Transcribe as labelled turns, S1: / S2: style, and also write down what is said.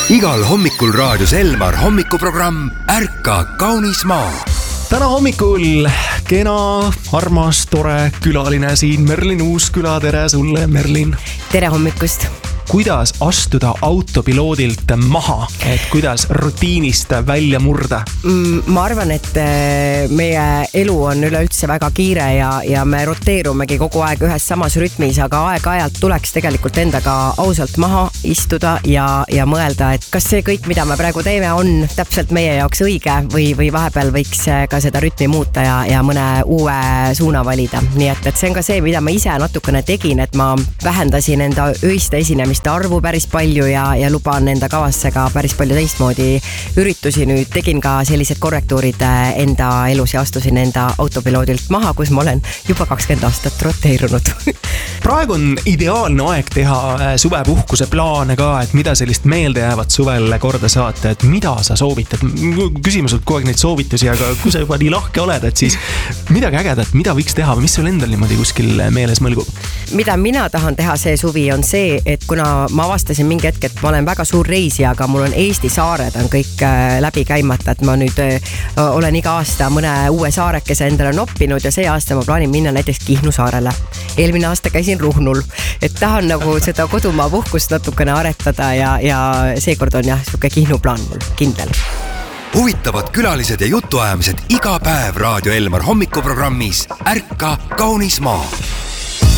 S1: Igal hommikul raadios Elmar hommikuprogramm Ärka kaunis maa.
S2: Täna hommikul kena, armas, tore külaline siin Merlin Uusküla. Tere sulle, Merlin.
S3: Tere hommikust.
S2: Kuidas astuda autopiloodilt maha, et kuidas rutiinist välja murda?
S3: Ma arvan, et meie elu on üleüldse väga kiire ja me roteerumegi kogu aeg ühes samas rütmis, aga aeg-ajalt tuleks tegelikult endaga ausalt maha istuda ja mõelda, et kas see kõik, mida me praegu teeme, on täpselt meie jaoks õige või vahepeal võiks ka seda rütmi muuta ja mõne uue suuna valida. Nii et see on ka see, mida ma ise natukene tegin, et ma vähendasin enda öiste esinemist arvu päris palju ja luban enda kavasse ka päris palju teistmoodi üritusi. Nüüd tegin ka sellised korrektuurid enda elus ja astusin enda autopiloodilt maha, kus ma olen juba 20 aastat roteerunud.
S2: Praegu on ideaalne aeg teha suvepuhkuse plaane ka, et mida sellist meelde jäävat suvel korda saata, et mida sa soovitad. Küsimus on kogu aeg neid soovitusi, aga kui sa juba nii lahke oled, et siis midagi ägedat, mida võiks teha või mis sul endal niimoodi kuskil meeles mõlgub?
S3: Mida mina tahan teha see suvi on see, et kuna ma avastasin mingi hetk, et ma olen väga suur reisija, aga mul on Eesti saared on kõik läbi käimata, et ma nüüd olen iga aasta mõne uue saarekese endale noppinud ja see aasta ma plaanin minna näiteks Kihnu saarele. Eelmine aasta käisin Ruhnul, et tahan nagu seda kodumaa puhkust natukene aretada ja seekord on jah, siuke Kihnu plaan mul kindel.
S1: Huvitavad külalised ja jutuajamised iga päev Raadio Elmar hommikuprogrammis Ärka kaunis maa.